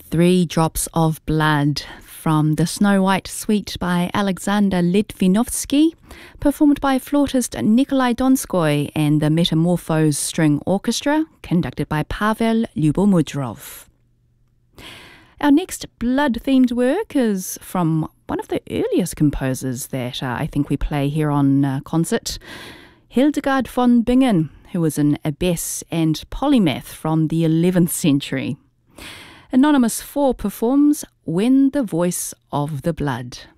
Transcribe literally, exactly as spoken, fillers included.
Three Drops of Blood from the Snow White Suite by Alexander Litvinovsky, performed by flautist Nikolai Donskoy and the Metamorphose String Orchestra, conducted by Pavel Lyubomudrov. Our next blood-themed work is from one of the earliest composers that uh, I think we play here on uh, concert, Hildegard von Bingen, who was an abbess and polymath from the eleventh century. Anonymous four performs When the Voice of the Blood.